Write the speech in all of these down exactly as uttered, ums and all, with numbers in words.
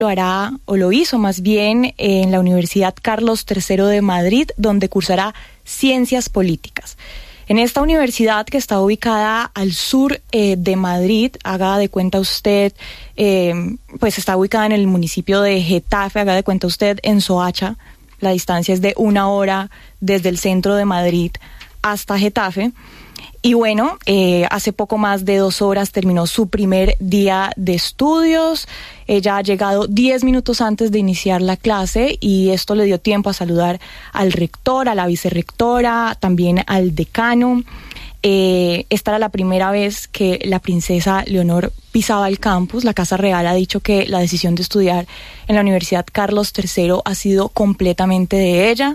lo hará, o lo hizo más bien, en la Universidad Carlos tercero de Madrid, donde cursará Ciencias Políticas. En esta universidad, que está ubicada al sur eh, de Madrid, haga de cuenta usted, eh, pues está ubicada en el municipio de Getafe, haga de cuenta usted en Soacha. La distancia es de una hora desde el centro de Madrid hasta Getafe. Y bueno, eh, hace poco más de dos horas terminó su primer día de estudios. Ella ha llegado diez minutos antes de iniciar la clase y esto le dio tiempo a saludar al rector, a la vicerrectora, también al decano. Eh, esta era la primera vez que la princesa Leonor pisaba el campus. La Casa Real ha dicho que la decisión de estudiar en la Universidad Carlos tercero ha sido completamente de ella.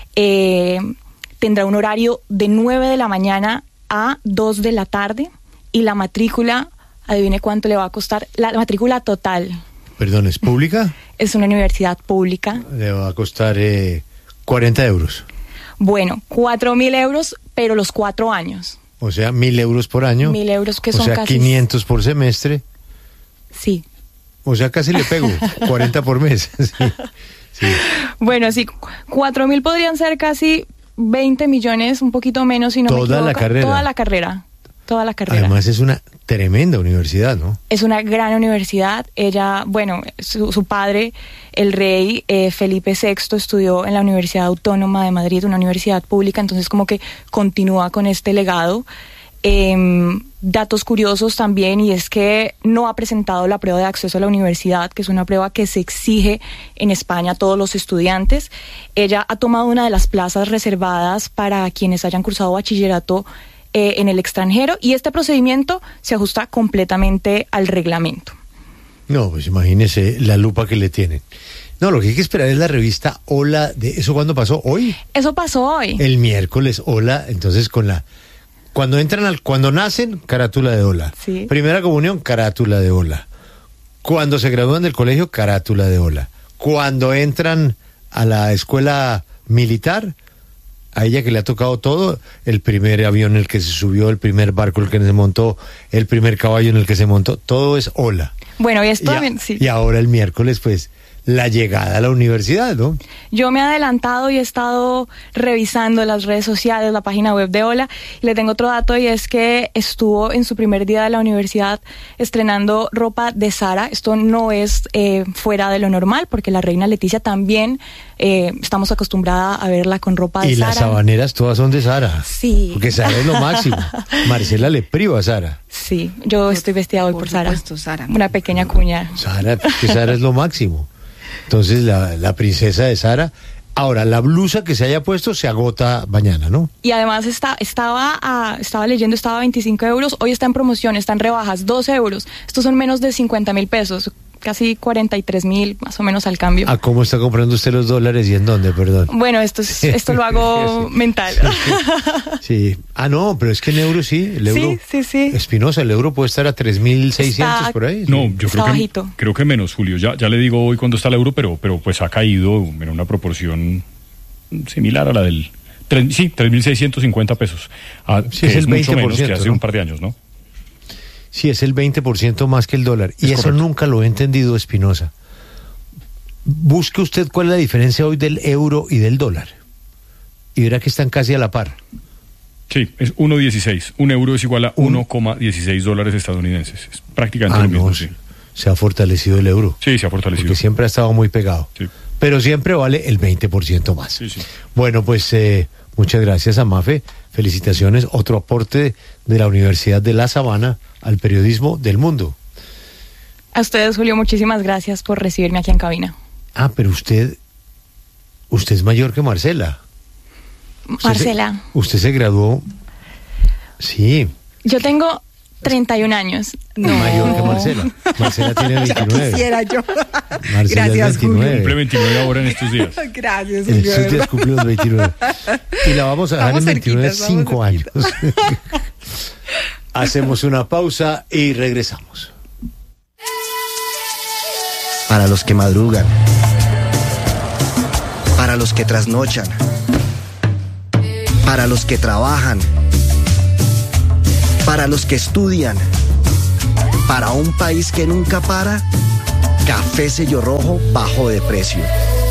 Eh, tendrá un horario de nueve de la mañana a dos de la tarde y la matrícula, adivine cuánto le va a costar, la matrícula total. Perdón, ¿es pública? Es una universidad pública. Le va a costar eh, cuarenta euros. Bueno, cuatro mil euros, pero los cuatro años. O sea, mil euros por año. Mil euros que o son sea, casi... quinientos por semestre. Sí. O sea, casi le pego, cuarenta por mes. Sí, sí. Bueno, sí, cuatro mil podrían ser casi veinte millones, un poquito menos, si no me equivoco. Toda la carrera. Toda la carrera. Toda la carrera. Además es una tremenda universidad, ¿no? Es una gran universidad. Ella, bueno, su, su padre, el rey eh, Felipe sexto, estudió en la Universidad Autónoma de Madrid, una universidad pública, entonces como que continúa con este legado. Eh, datos curiosos también, y es que no ha presentado la prueba de acceso a la universidad, que es una prueba que se exige en España a todos los estudiantes. Ella ha tomado una de las plazas reservadas para quienes hayan cursado bachillerato eh, en el extranjero, y este procedimiento se ajusta completamente al reglamento. No, pues imagínese la lupa que le tienen. No, lo que hay que esperar es la revista Hola. De ¿eso cuándo pasó? ¿Hoy? Eso pasó hoy. El miércoles, Hola, entonces con la... Cuando entran al, cuando nacen, carátula de Hola. Sí. Primera comunión, carátula de Hola. Cuando se gradúan del colegio, carátula de Hola. Cuando entran a la escuela militar, a ella que le ha tocado todo, el primer avión en el que se subió, el primer barco en el que se montó, el primer caballo en el que se montó, todo es Hola. Bueno, y esto y, a, también, sí. Y ahora el miércoles, pues, la llegada a la universidad, ¿no? Yo me he adelantado y he estado revisando las redes sociales, la página web de Hola, y le tengo otro dato, y es que estuvo en su primer día de la universidad estrenando ropa de Zara. Esto no es eh, fuera de lo normal, porque la reina Leticia también eh, estamos acostumbrada a verla con ropa de y Zara. Y las habaneras todas son de Zara. Sí. Porque Zara es lo máximo. Marcela le priva a Zara. Sí, yo por, estoy vestida hoy por, por Zara. Supuesto, Zara. Una pequeña cuña. Zara, porque Zara es lo máximo. Entonces la, la princesa de Zara. Ahora, la blusa que se haya puesto se agota mañana, ¿no? Y además está, estaba, a, estaba leyendo, estaba a veinticinco euros, hoy está en promoción, está en rebajas, doce euros. Estos son menos de cincuenta mil pesos, casi cuarenta y tres mil más o menos al cambio. ¿A cómo está comprando usted los dólares y en dónde, perdón? Bueno, esto es, esto lo hago sí, mental. Sí. Ah, no, pero es que en euro sí, el euro. Sí, sí, sí. Espinosa, el euro puede estar a tres mil seiscientos por ahí. No, yo está creo que, bajito. creo que menos, Julio. Ya, ya le digo hoy cuándo está el euro, pero, pero pues ha caído en una proporción similar a la del... Tres, sí, tres mil seiscientos cincuenta pesos. Ah, sí, que es el es mucho menos que hace ¿no? un par de años, ¿no? Sí, es el veinte por ciento más que el dólar. Es y eso correcto. nunca lo he entendido, Espinosa. Busque usted cuál es la diferencia hoy del euro y del dólar. Y verá que están casi a la par. Sí, es uno coma dieciséis. Un euro es igual a uno coma dieciséis dólares estadounidenses. Es prácticamente Ah, lo mismo, no, sí. Se ha fortalecido el euro. Sí, se ha fortalecido. Porque siempre ha estado muy pegado. Sí. Pero siempre vale el veinte por ciento más. Sí, sí. Bueno, pues eh, muchas gracias a Mafe. Felicitaciones. Otro aporte de la Universidad de La Sabana al periodismo del mundo. A ustedes, Julio, muchísimas gracias por recibirme aquí en cabina. Ah, pero usted, usted es mayor que Marcela. Usted Marcela. Se, usted se graduó. Sí. Yo tengo treinta y un años. No. Mayor que Marcela. Marcela tiene veintinueve. Ya quisiera yo. Marcela Gracias, es veintinueve. Cumple veintinueve ahora en estos días. Gracias, En Julio. estos días cumple los veintinueve. Y la vamos a dejar Vamos en veintinueve, cerquitas, cinco vamos años. Hacemos una pausa y regresamos. Para los que madrugan, para los que trasnochan, para los que trabajan, para los que estudian, para un país que nunca para, Café Sello Rojo, bajo de precio.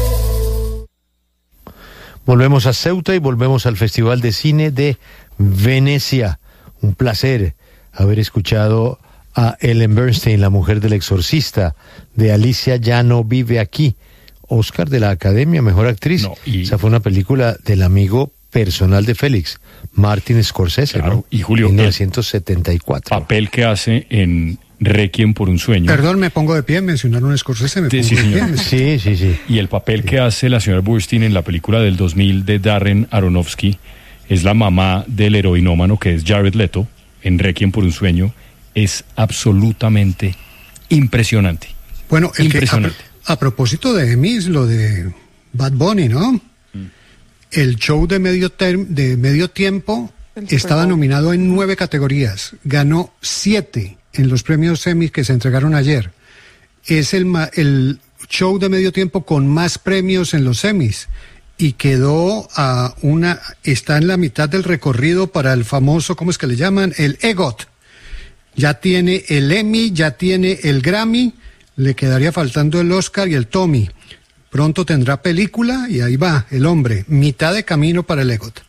Volvemos a Ceuta y volvemos al Festival de Cine de Venecia. Un placer haber escuchado a Ellen Bernstein, la mujer del exorcista, de Alicia ya no vive aquí. Oscar de la Academia, mejor actriz. No, y... Esa fue una película del amigo personal de Félix, Martin Scorsese, claro, ¿no? Y Julio, mil novecientos setenta y cuatro. Papel que hace en Requiem por un sueño. Perdón, me pongo de pie, mencionaron a Scorsese, me Sí, pongo sí, de señor. pie. Sí, sí, sí. Y el papel que hace la señora Burstyn en la película del dos mil de Darren Aronofsky es la mamá del heroinómano que es Jared Leto en Requiem por un sueño. Es absolutamente impresionante. Bueno, el Impresionante. Que, a, a propósito de Emmys, lo de Bad Bunny, ¿no? Mm. El show de medio, term, de medio tiempo estaba nominado en nueve categorías. Ganó siete en los premios Emmy que se entregaron ayer. Es el, el show de medio tiempo con más premios en los Emmys. Y quedó a una, está en la mitad del recorrido para el famoso, ¿cómo es que le llaman? El EGOT. Ya tiene el Emmy, ya tiene el Grammy, le quedaría faltando el Oscar y el Tommy. Pronto tendrá película y ahí va, el hombre, mitad de camino para el EGOT.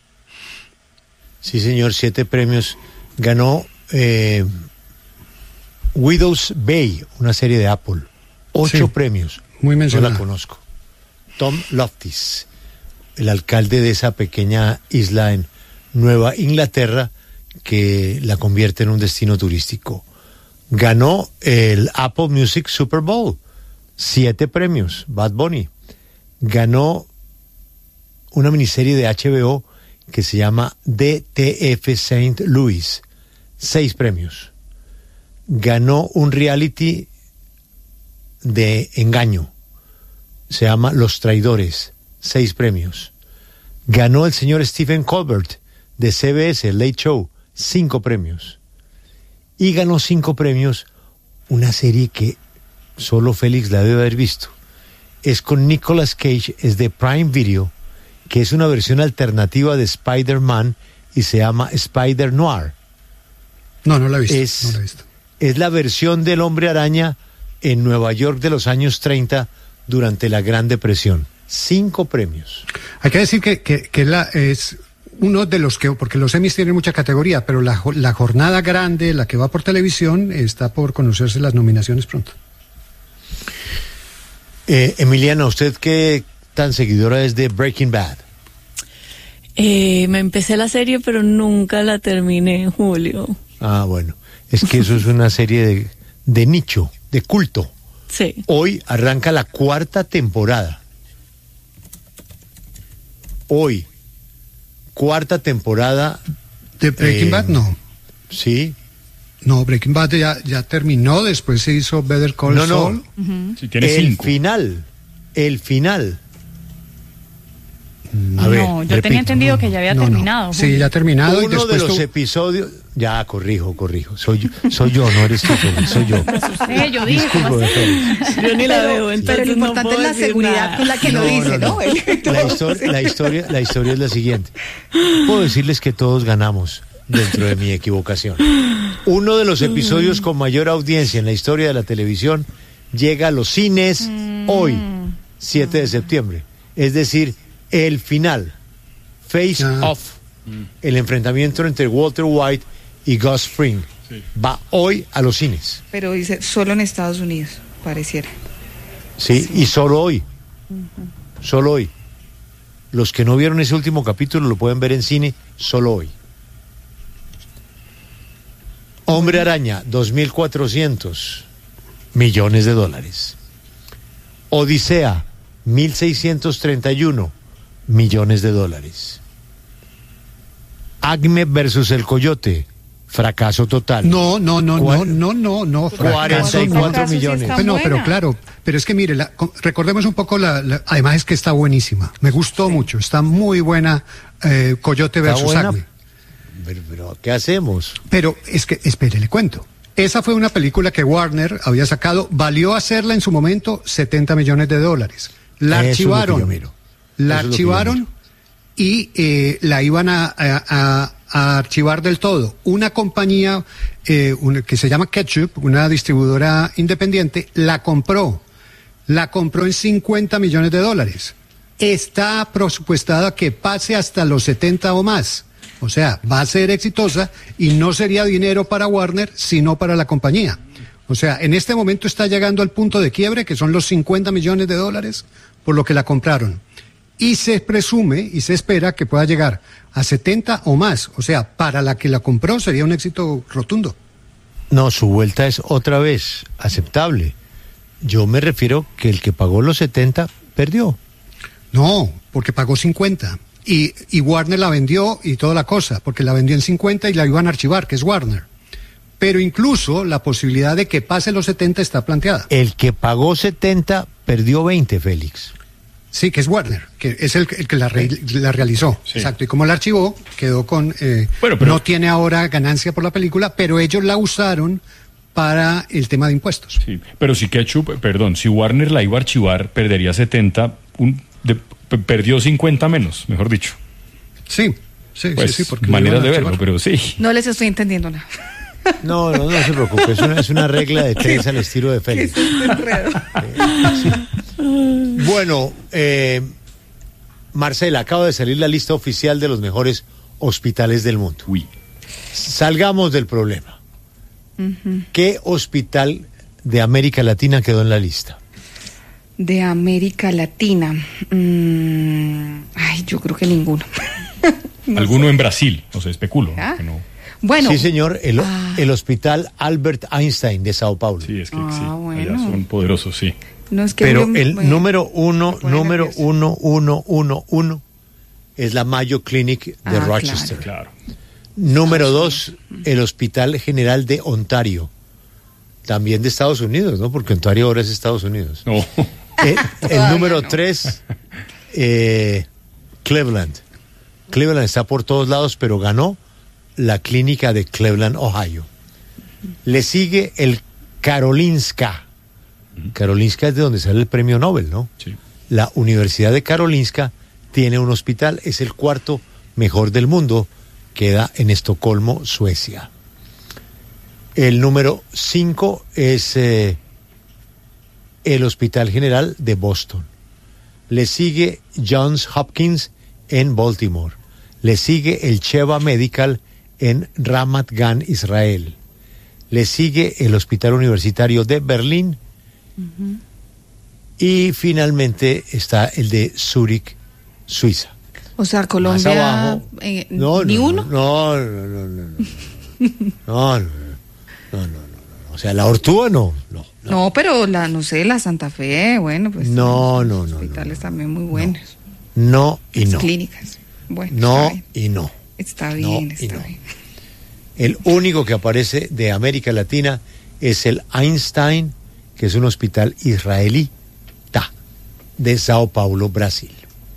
Sí, señor, siete premios. Ganó eh, Widow's Bay, una serie de Apple. Ocho Sí, premios. muy mencionada. No la conozco. Tom Loftis, el alcalde de esa pequeña isla en Nueva Inglaterra, que la convierte en un destino turístico. Ganó el Apple Music Super Bowl, siete premios, Bad Bunny. Ganó una miniserie de H B O que se llama D T F Saint Louis, seis premios. Ganó un reality de engaño, se llama Los Traidores, seis premios. Ganó el señor Stephen Colbert de C B S, Late Show, cinco premios. Y ganó cinco premios una serie que solo Félix la debe haber visto. Es con Nicolas Cage, es de Prime Video, que es una versión alternativa de Spider-Man y se llama Spider Noir. No, no la he visto. Es, no la he visto. es la versión del Hombre Araña en Nueva York de los años treinta durante la Gran Depresión. Cinco premios. Hay que decir que, que, que la, es uno de los que, porque los Emmys tienen mucha categoría, pero la, la jornada grande, la que va por televisión, está por conocerse las nominaciones pronto. Eh, Emiliana, ¿usted qué tan seguidora es de Breaking Bad? Eh, me empecé la serie, pero nunca la terminé, Julio. Ah, bueno. Es que eso es una serie de, de nicho, de culto. Sí. Hoy arranca la cuarta temporada. Hoy, cuarta temporada. ¿De Breaking eh, Bad? No. Sí. No, Breaking Bad ya, ya terminó, después se hizo Better Call No, no. Saul. Uh-huh. Sí, tiene el cinco. final. El final. A No, ver, yo repito. tenía entendido que ya había No, no. terminado. Sí, Julio. ya ha terminado. y Uno de después los tu- episodios. Ya, corrijo, corrijo. Soy yo, soy yo, no eres tú, Félix, soy yo. Sí, yo dije, ¿cómo Disculpe, así? Félix. Yo ni la Pero- veo, entonces pero lo no importante puedo es la decir seguridad nada. con la que lo No, dice, no, ¿no? no. La historia, la historia, la historia es la siguiente. Puedo decirles que todos ganamos dentro de mi equivocación. Uno de los episodios con mayor audiencia en la historia de la televisión llega a los cines hoy, siete de septiembre. Es decir, el final, Face Ah. Off, el enfrentamiento entre Walter White y Gus Fring, va hoy a los cines. Pero dice, solo en Estados Unidos, pareciera. Sí, y solo hoy. Solo hoy. Los que no vieron ese último capítulo lo pueden ver en cine solo hoy. Hombre Araña, dos mil cuatrocientos millones de dólares. Odisea, mil seiscientos treinta y uno millones de dólares. Acme versus el Coyote, fracaso total. No, no, no, no, ¿Cuál? no, no, no. cuarenta y fracaso, cuatro no. sí millones. está Pues no, pero buena. claro, pero es que mire, la- co- recordemos un poco la, la- además es que está buenísima, me gustó mucho, está muy buena eh, Coyote Está versus buena. Acme. Pero, pero, ¿qué hacemos? Pero es que, espere, le cuento. Esa fue una película que Warner había sacado, valió hacerla en su momento setenta millones de dólares. La Eso es lo que archivaron, yo miro. la Eso es lo que yo archivaron miro. y eh, la iban a, a- a- a archivar del todo. Una compañía eh, una- que se llama Ketchup, una distribuidora independiente, la compró. La compró en cincuenta millones de dólares. Está presupuestada que pase hasta los setenta o más. O sea, va a ser exitosa y no sería dinero para Warner, sino para la compañía. O sea, en este momento está llegando al punto de quiebre, que son los cincuenta millones de dólares, por lo que la compraron. Y se presume y se espera que pueda llegar a setenta o más. O sea, para la que la compró sería un éxito rotundo. No, su vuelta es otra vez aceptable. Yo me refiero que el que pagó los setenta perdió. No, porque pagó cincuenta. Y, y Warner la vendió y toda la cosa, porque la vendió en cincuenta y la iban a archivar, que es Warner. Pero incluso la posibilidad de que pase los setenta está planteada. El que pagó setenta perdió veinte, Félix. Sí, que es Warner, que es el, el que la, re, la realizó. Sí. Exacto, y como la archivó, quedó con... Eh, bueno, pero... No tiene ahora ganancia por la película, pero ellos la usaron para el tema de impuestos. Sí, pero si Ketchup, perdón, si Warner la iba a archivar, perdería setenta, un, de, perdió cincuenta menos, mejor dicho. Sí, sí, pues, sí, sí. Porque maneras de verlo, pero sí. No les estoy entendiendo nada. No, no, no se preocupe, es una, es una regla de tres al estilo de Félix. Sí. Bueno, eh, Marcela, acaba de salir la lista oficial de los mejores hospitales del mundo. Uy. Salgamos del problema. Uh-huh. ¿Qué hospital de América Latina quedó en la lista? De América Latina. Mm, ay, yo creo que ninguno. No Alguno sé. En Brasil, o sea, especulo. ¿Ah? Que no. Bueno. Sí, señor, el, ah. el hospital Albert Einstein de Sao Paulo. Sí, es que ah, sí, bueno. allá son poderosos, sí. No, es que Pero yo, el bueno, número uno, número nervioso. uno, uno, uno, uno, es la Mayo Clinic de ah, Rochester. Claro. Número ah, dos, sí. el Hospital General de Ontario. También de Estados Unidos, ¿no? Porque Ontario ahora es Estados Unidos. No. El, el número no. tres, eh, Cleveland. Cleveland está por todos lados, pero ganó la clínica de Cleveland, Ohio. Le sigue el Karolinska. Karolinska es de donde sale el premio Nobel, ¿no? Sí. La Universidad de Karolinska tiene un hospital, es el cuarto mejor del mundo, queda en Estocolmo, Suecia. El número cinco es eh, el Hospital General de Boston. Le sigue Johns Hopkins en Baltimore. Le sigue el Sheba Medical en Ramat Gan, Israel. Le sigue el Hospital Universitario de Berlín. Uh-huh. Y finalmente está el de Zúrich, Suiza. O sea, Colombia, más abajo, eh, no, ni no, uno. No, no, no, no, no, no, no, no, no, no, no. O sea, la Ortúa no, no, no. No, pero la, no sé, la Santa Fe, bueno, pues. No, no, no. Hospitales no, también muy buenos. No, no y Las no. Clínicas, bueno. No y no. Está bien, no está no. bien. El único que aparece de América Latina es el Einstein, que es un hospital israelí de Sao Paulo, Brasil.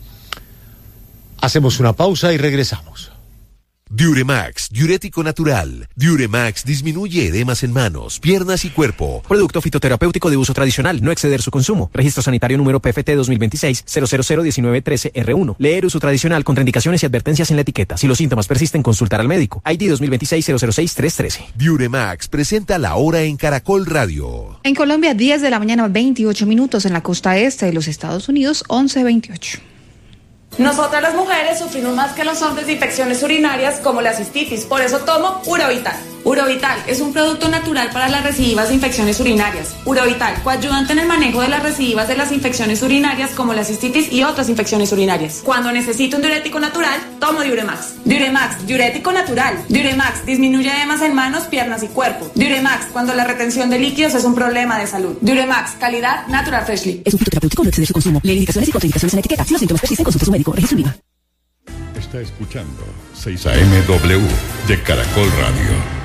Hacemos una pausa y regresamos. Diuremax, diurético natural. Diuremax disminuye edemas en manos, piernas y cuerpo. Producto fitoterapéutico de uso tradicional, no exceder su consumo. Registro sanitario número P F T dos mil veintiséis cero cero cero diecinueve trece R uno. Leer uso tradicional, contraindicaciones y advertencias en la etiqueta. Si los síntomas persisten, consultar al médico. I D dos mil veintiséis cero cero seis tres trece. Diuremax presenta la hora en Caracol Radio. En Colombia, diez de la mañana, veintiocho minutos. En la costa este de los Estados Unidos, once veintiocho. Nosotras las mujeres sufrimos más que los hombres de infecciones urinarias como la cistitis, por eso tomo Urovital. Urovital es un producto natural para las recidivas de infecciones urinarias. Urovital, coayudante en el manejo de las recidivas de las infecciones urinarias como la cistitis y otras infecciones urinarias. Cuando necesito un diurético natural, tomo Diuremax. Diuremax, diurético natural. Diuremax disminuye edemas en manos, piernas y cuerpo. Diuremax, cuando la retención de líquidos es un problema de salud. Diuremax, calidad Natural Freshly. Es un fitoterapéutico, no exceder su consumo. Lee indicaciones y contraindicaciones en la etiqueta. Si los síntomas persisten, consulte a su médico. Registro I V A. Está escuchando seis A M W de Caracol Radio.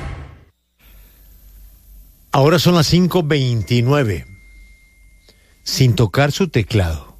Ahora son las cinco veintinueve. Sin tocar su teclado.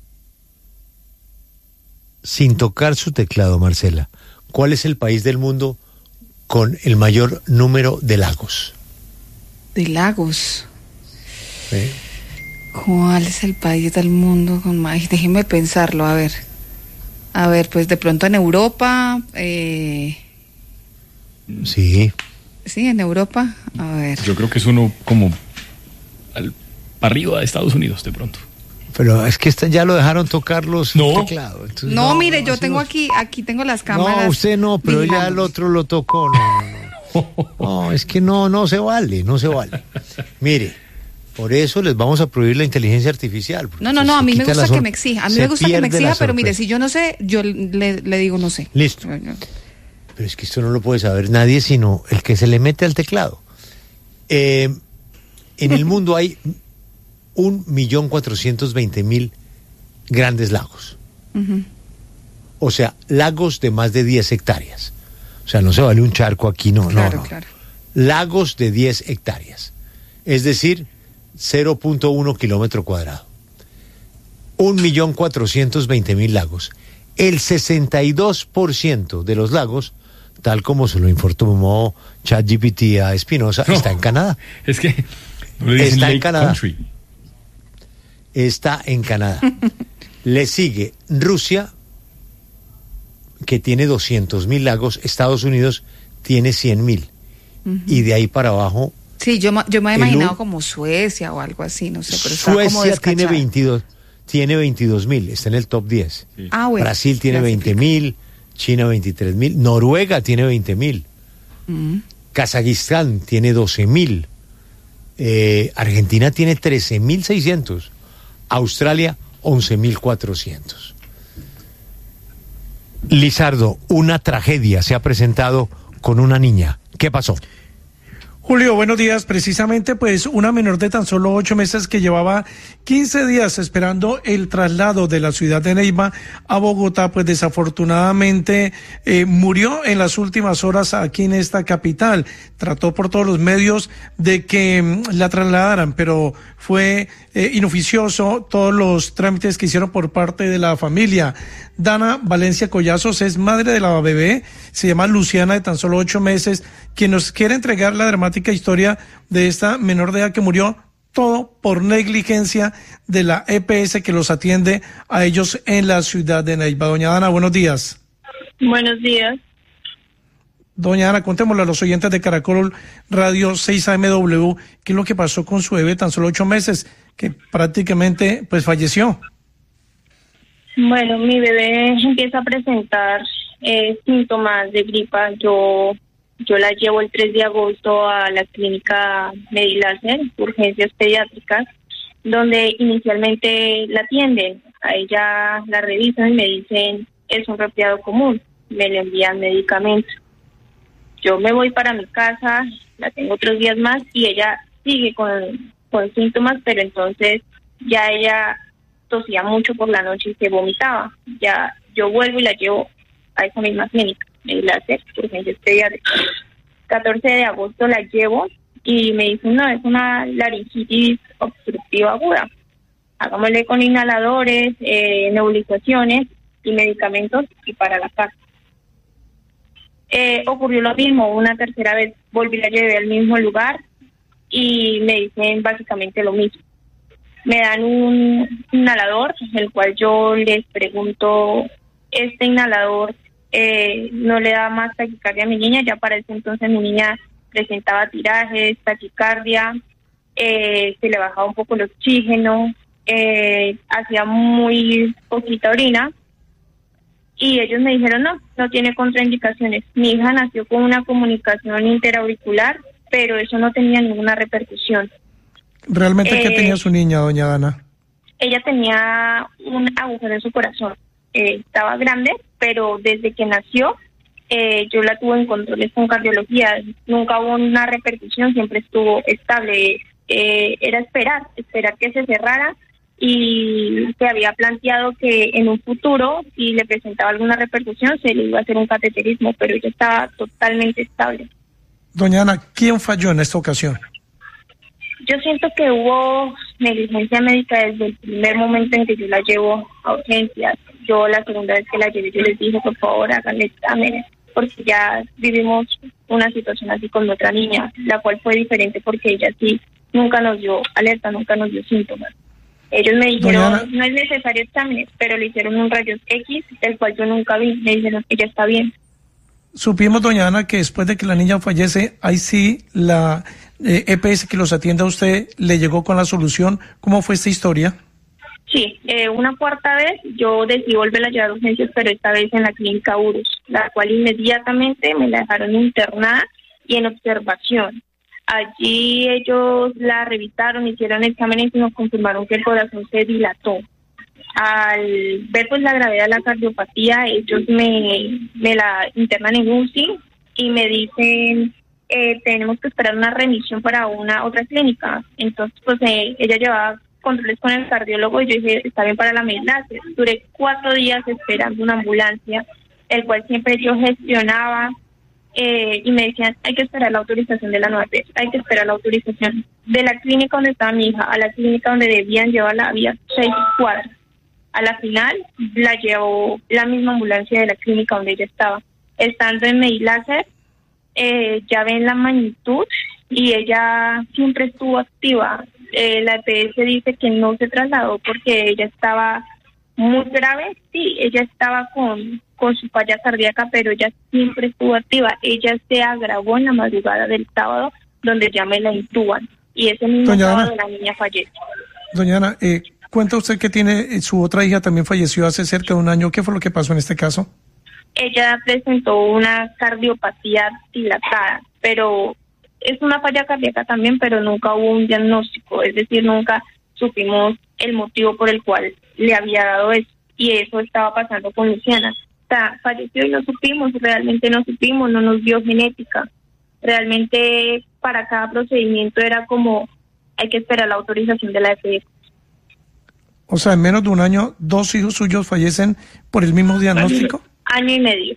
Sin tocar su teclado, Marcela. ¿Cuál es el país del mundo con el mayor número de lagos? De lagos. ¿Eh? ¿Cuál es el país del mundo con más? Déjeme pensarlo, a ver. A ver, pues de pronto en Europa. Eh... Sí. Sí, en Europa. A ver. Yo creo que es uno como al, arriba de Estados Unidos, de pronto. pero es que esta, ya lo dejaron tocar los no. teclados. Entonces, no, no, mire, yo tengo aquí, aquí tengo las cámaras. No, usted no, pero ya el otro lo tocó. No, no, no. No, es que no, no se vale, no se vale. Mire, por eso les vamos a prohibir la inteligencia artificial. No, no, no, a mí me gusta que me exija. A mí me gusta que me exija, pero mire, si yo no sé, yo le, le digo no sé. Listo. Pero es que esto no lo puede saber nadie, sino el que se le mete al teclado. Eh, en el mundo hay un millón cuatrocientos veinte mil grandes lagos. Uh-huh. O sea, lagos de más de diez hectáreas. O sea, no se vale un charco aquí, no, claro, no, no. Claro. Lagos de diez hectáreas. Es decir, cero punto uno kilómetro cuadrado. un millón cuatrocientos veinte mil lagos. El sesenta y dos por ciento de los lagos, tal como se lo informó ChatGPT a Espinosa, no, está en Canadá. Es que no le está en Canadá. Country. Está en Canadá. Le sigue Rusia, que tiene doscientos mil lagos. Estados Unidos tiene cien mil. Uh-huh. Y de ahí para abajo. Sí, yo, yo me he imaginado un, como Suecia o algo así, no sé. Pero Suecia como tiene veintidós. Tiene veintidós mil, está en el top diez. Sí. Ah, bueno, Brasil tiene veinte mil, China veintitrés mil, Noruega tiene veinte mil, mm. Kazajistán tiene doce mil, eh, Argentina tiene trece mil seiscientos, Australia once mil cuatrocientos. Lizardo, una tragedia se ha presentado con una niña. ¿Qué pasó? Julio, buenos días. Precisamente, pues, una menor de tan solo ocho meses que llevaba quince días esperando el traslado de la ciudad de Neiva a Bogotá, pues desafortunadamente eh, murió en las últimas horas aquí en esta capital. Trató por todos los medios de que mm, la trasladaran, pero fue eh, inoficioso todos los trámites que hicieron por parte de la familia. Dana Valencia Collazos es madre de la bebé, se llama Luciana, de tan solo ocho meses, quien nos quiere entregar la dramática historia de esta menor de edad que murió, todo por negligencia de la E P S que los atiende a ellos en la ciudad de Neiva. Doña Dana, buenos días. Buenos días. Doña Dana, contémosle a los oyentes de Caracol Radio seis A M W qué es lo que pasó con su bebé, tan solo ocho meses, que prácticamente pues falleció. Bueno, mi bebé empieza a presentar eh, síntomas de gripa. Yo yo la llevo el tres de agosto a la clínica Mediláser, urgencias pediátricas, donde inicialmente la atienden. A ella la revisan y me dicen, es un resfriado común, me le envían medicamentos. Yo me voy para mi casa, la tengo otros días más y ella sigue con, con síntomas, pero entonces ya ella tosía mucho por la noche y se vomitaba. Ya yo vuelvo y la llevo a esa misma clínica, Mediláser, urgencias pediátricas. catorce de agosto la llevo y me dicen, no, es una laringitis obstructiva aguda. Hagámosle con inhaladores, eh, nebulizaciones y medicamentos y para la casa. Eh, ocurrió lo mismo, una tercera vez volví la llevé al mismo lugar y me dicen básicamente lo mismo. Me dan un inhalador, el cual yo les pregunto, este inhalador eh, no le da más taquicardia a mi niña. Ya para ese entonces mi niña presentaba tirajes, taquicardia, eh, se le bajaba un poco el oxígeno, eh, hacía muy poquita orina. Y ellos me dijeron, no, no tiene contraindicaciones. Mi hija nació con una comunicación interauricular, pero eso no tenía ninguna repercusión. ¿Realmente eh, qué tenía su niña, doña Dana? Ella tenía un agujero en su corazón. Eh, estaba grande, pero desde que nació, eh, yo la tuve en controles con cardiología. Nunca hubo una repercusión, siempre estuvo estable. Eh, era esperar, esperar que se cerrara. Y se había planteado que en un futuro, si le presentaba alguna repercusión, se le iba a hacer un cateterismo, pero ella estaba totalmente estable. Doña Ana, ¿quién falló en esta ocasión? Yo siento que hubo negligencia médica desde el primer momento en que yo la llevo a urgencias. Yo la segunda vez que la llevé, yo les dije, por favor, háganle exámenes, porque ya vivimos una situación así con otra niña, la cual fue diferente porque ella sí nunca nos dio alerta, nunca nos dio síntomas. Ellos me dijeron, no es necesario exámenes, pero le hicieron un rayos X, el cual yo nunca vi. Me dijeron, ella está bien. Supimos, doña Ana, que después de que la niña fallece, ahí sí la eh, E P S que los atiende a usted le llegó con la solución. ¿Cómo fue esta historia? Sí, eh, una cuarta vez yo decidí volver a llevar urgencias, pero esta vez en la clínica Urus, la cual inmediatamente me la dejaron internada y en observación. Allí ellos la revisaron, hicieron exámenes y nos confirmaron que el corazón se dilató. Al ver pues la gravedad de la cardiopatía, ellos me, me la internan en U C I y me dicen eh, tenemos que esperar una remisión para una otra clínica. Entonces pues eh, ella llevaba controles con el cardiólogo y yo dije está bien para la Mediláser. Duré cuatro días esperando una ambulancia, el cual siempre yo gestionaba eh, y me decían hay que esperar la autorización de la nueva P, hay que esperar la autorización de la clínica donde estaba mi hija a la clínica donde debían llevarla, había seis cuadras. A la final la llevó la misma ambulancia de la clínica donde ella estaba. Estando en Mediláser, eh, ya ven la magnitud y ella siempre estuvo activa. Eh, la E P S dice que no se trasladó porque ella estaba muy grave. Sí, ella estaba con, con su falla cardíaca, pero ella siempre estuvo activa. Ella se agravó en la madrugada del sábado, donde ya me la intuban. Y ese mismo Doña sábado Ana. la niña falleció. Doña Ana, eh, cuenta usted que tiene eh, su otra hija también falleció hace cerca de un año. ¿Qué fue lo que pasó en este caso? Ella presentó una cardiopatía dilatada, pero es una falla cardíaca también, pero nunca hubo un diagnóstico, es decir, nunca supimos el motivo por el cual le había dado eso, y eso estaba pasando con Luciana. O sea, falleció y no supimos, realmente no supimos, no nos dio genética. Realmente para cada procedimiento era como, hay que esperar la autorización de la E P S. O sea, en menos de un año, dos hijos suyos fallecen por el mismo diagnóstico. Año y medio.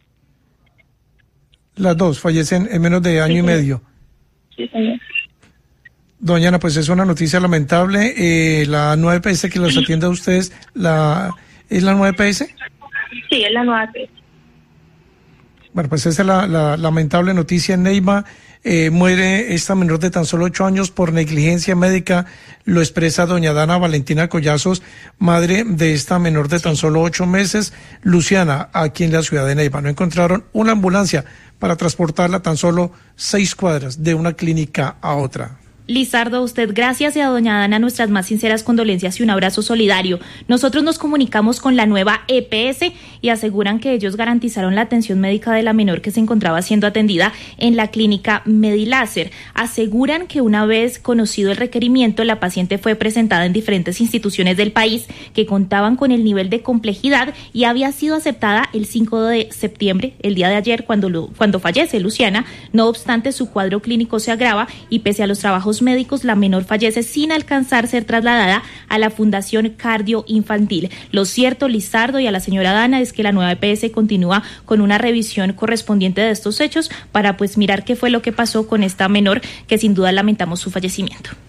Las dos fallecen en menos de año Sí, y señor. medio. Sí, señor. Doña Ana, pues es una noticia lamentable. Eh, la nueva E P S que los atiende a ustedes, la ¿es la nueva E P S? Sí, es la nueva E P S. Bueno, pues esa es la, la lamentable noticia en Neiva. Eh, muere esta menor de tan solo ocho años por negligencia médica, lo expresa doña Dana Valentina Collazos, madre de esta menor de tan solo ocho meses, Luciana, aquí en la ciudad de Neiva. No encontraron una ambulancia para transportarla tan solo seis cuadras de una clínica a otra. Lizardo, a usted gracias y a doña Dana nuestras más sinceras condolencias y un abrazo solidario. Nosotros nos comunicamos con la nueva E P S y aseguran que ellos garantizaron la atención médica de la menor que se encontraba siendo atendida en la clínica Mediláser. Aseguran que una vez conocido el requerimiento, la paciente fue presentada en diferentes instituciones del país que contaban con el nivel de complejidad y había sido aceptada el cinco de septiembre, el día de ayer, cuando, lo, cuando fallece Luciana. No obstante, su cuadro clínico se agrava y pese a los trabajos médicos, la menor fallece sin alcanzar a ser trasladada a la Fundación Cardio Infantil. Lo cierto, Lizardo, y a la señora Dana, es que la nueva E P S continúa con una revisión correspondiente de estos hechos para pues mirar qué fue lo que pasó con esta menor, que sin duda lamentamos su fallecimiento.